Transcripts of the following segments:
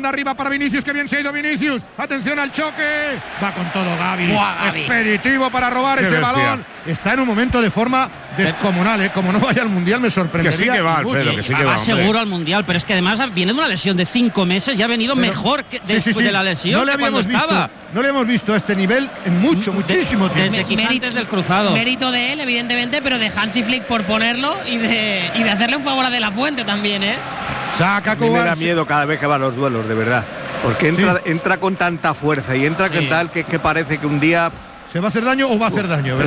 banda arriba para Vinicius, que bien se ha ido Vinicius. Atención al choque. Va con todo Gavi. Expeditivo para robar ese balón. Está en un momento de forma descomunal, como no vaya al Mundial me sorprendería. Que sí que va, Alfredo, que sí que va. Va seguro al Mundial, pero es que además viene de una lesión de 5 meses y ha venido mejor que después de la lesión. No le habíamos visto a este nivel en muchísimo tiempo. Desde quizá antes del cruzado. Mérito de él, evidentemente, pero de Hansi Flick por ponerlo y de hacerle un favor a De La Fuente también, Saca Cubarsí. Me da miedo cada vez que va a los duelos, de verdad. Porque entra con tanta fuerza y entra con tal que parece que un día… ¿Se va a hacer daño o va a hacer daño?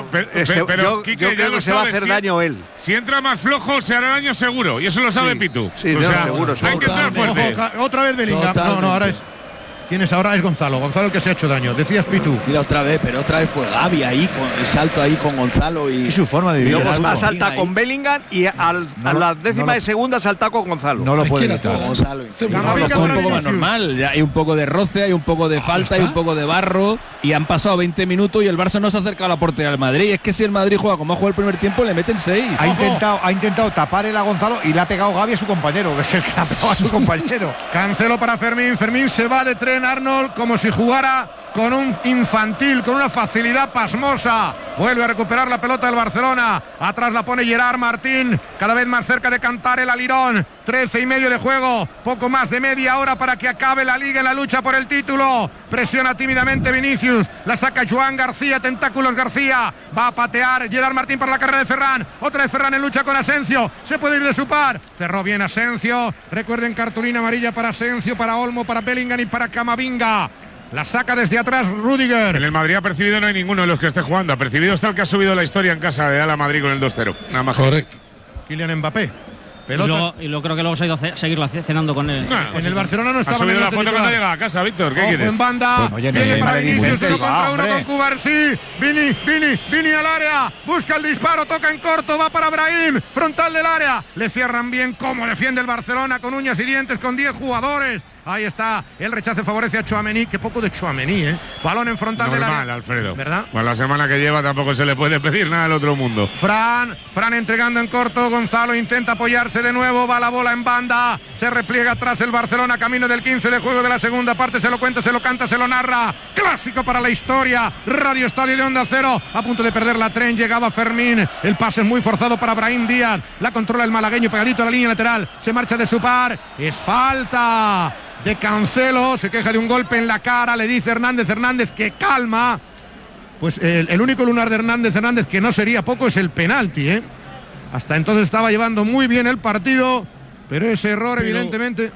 Pero yo creo que se va a hacer daño él. Si entra más flojo, se hará daño seguro. Y eso lo sabe Pitu. Sí, seguro. Hay que entrar fuerte. Ojo, otra vez Bellingham. No, ahora es… ¿Quién es ahora? Es Gonzalo. Gonzalo el que se ha hecho daño. Decías Pitu. Mira otra vez fue Gavi ahí, con el salto ahí con Gonzalo y su forma de vivir. Luego ha saltado con Bellingham y a la décima de segunda ha saltado con Gonzalo. No lo puede evitar. Gonzalo. Un poco más normal. Hay un poco de roce, hay un poco de falta, hay un poco de barro. Y han pasado 20 minutos y el Barça no se ha acercado a la portería del Madrid. Es que si el Madrid juega como ha jugado el primer tiempo, le meten 6. Ha intentado tapar el a Gonzalo y le ha pegado Gavi a su compañero, que es el que ha pegado a su compañero. Cancelo para Fermín. Fermín se va de tren, Arnold, como si jugara con un infantil, con una facilidad pasmosa. Vuelve a recuperar la pelota del Barcelona. Atrás la pone Gerard Martín, cada vez más cerca de cantar el alirón. 13:30 de juego, poco más de media hora para que acabe la Liga en la lucha por el título. Presiona tímidamente Vinicius, la saca Joan García, tentáculos García. Va a patear Gerard Martín para la carrera de Ferran. Otra vez Ferran en lucha con Asensio. Se puede ir de su par. Cerró bien Asensio. Recuerden, cartulina amarilla para Asensio, para Olmo, para Bellingham y para Camavinga. La saca desde atrás Rüdiger. En el Madrid ha percibido no hay ninguno de los que esté jugando. Ha percibido está el que ha subido la historia en casa de Ala Madrid con el 2-0. Nada más. Correcto. Kylian Mbappé. Y luego creo que luego se ha ido a seguir cenando con él. En el Barcelona no estaba. Ha subido la foto cuando llega a casa, Víctor. ¿Qué quieres? En banda. Oye, viene para Vinicius, 1 contra 1 con Cubarsí. Vini al área. Busca el disparo, toca en corto, va para Brahim. Frontal del área. Le cierran bien cómo defiende el Barcelona con uñas y dientes, con 10 jugadores. Ahí está, el rechace favorece a Tchouaméni. Qué poco de Tchouaméni, Balón en frontal del área. Normal, Alfredo. ¿Verdad? Pues la semana que lleva tampoco se le puede pedir nada al otro mundo. Fran entregando en corto. Gonzalo intenta apoyarse de nuevo. Va la bola en banda. Se repliega atrás el Barcelona. Camino del 15 de juego de la segunda parte. Se lo cuenta, se lo canta, se lo narra. Clásico para la historia. Radio Estadio de Onda Cero. A punto de perder la tren. Llegaba Fermín. El pase es muy forzado para Brahim Díaz. La controla el malagueño pegadito a la línea lateral. Se marcha de su par. Es falta de Cancelo, se queja de un golpe en la cara, le dice Hernández que calma. Pues el único lunar de Hernández que no sería poco es el penalti, Hasta entonces estaba llevando muy bien el partido, pero ese error evidentemente.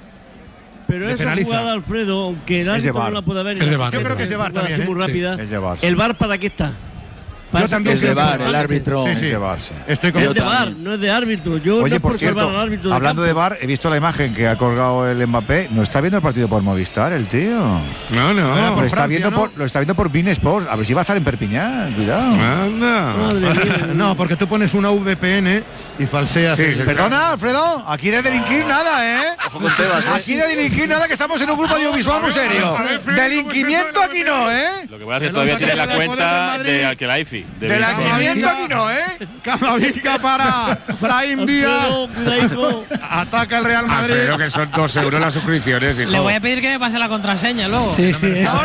Pero esa penaliza. jugada, Alfredo, aunque el árbitro no la puede ver, yo creo que es de VAR también, muy rápida. Sí, ¿El VAR para qué está? Yo también es de VAR, el árbitro. Sí. Es de VAR, sí. Estoy con Es de VAR, no es de árbitro. Yo Oye, no por por cierto, al árbitro hablando de VAR, he visto la imagen que ha colgado el Mbappé. No está viendo el partido por Movistar, el tío. No. Por Francia, lo está viendo por Bein Sports. A ver si va a estar en Perpiñán. Cuidado. Anda. No, porque tú pones una VPN y falseas. Perdona, Alfredo. Aquí de delinquir nada, Aquí de delinquir nada, que estamos en un grupo audiovisual muy serio. Delinquimiento aquí no, Lo que voy a hacer todavía tiene la cuenta de Alkelaifi. Delinquimiento aquí no, Camavinga para Brahim Díaz. Ataca el Real Madrid. Creo que son 2 euros las suscripciones. Hijo. Le voy a pedir que me pase la contraseña luego. Sí, eso.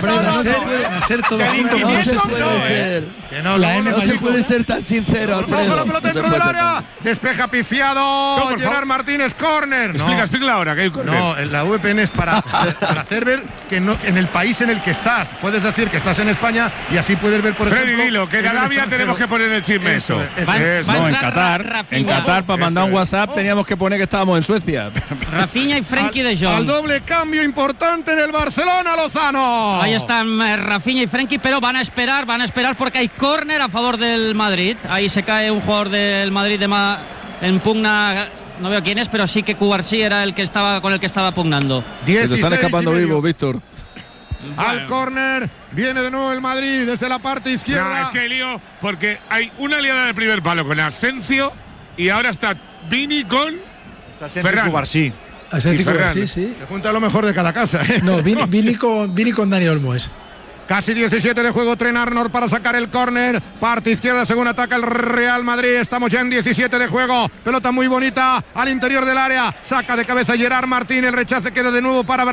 A ser todo junto. No se puede ser. Que no, la N no se puede ser tan sincero, Coge Alfredo. la pelota dentro del área. Despeja pifiado. Gerard Martínez, córner. Explica ahora que hay córner. No, la VPN es para hacer ver que no, en el país en el que estás. Puedes decir que estás en España y así puedes ver, por ejemplo. Freddy, dilo, que en Arabia tenemos que poner el chisme eso. No, en Qatar para mandar un WhatsApp teníamos que poner que estábamos en Suecia. Rafinha y Frenkie de Jong. Al doble cambio importante en el Barcelona, Lozano. Ahí están Rafinha y Frenkie, pero van a esperar porque hay córner a favor del Madrid. Ahí se cae un jugador del Madrid en pugna. No veo quién es, pero sí que Cubarsí era el que estaba con el que estaba pugnando. Se te están escapando vivos, Víctor. Al córner viene de nuevo el Madrid desde la parte izquierda. No, es que hay lío porque hay una liada del primer palo con Asensio y ahora está Vini con Ferran. Cubarsí. Asensio Cubarsí, sí. Se junta lo mejor de cada casa. No, Vini con Dani Olmo es. Casi 17 de juego, tren Arnold para sacar el córner. Parte izquierda según ataca el Real Madrid. Estamos ya en 17 de juego. Pelota muy bonita al interior del área. Saca de cabeza Gerard Martín. El rechace queda de nuevo para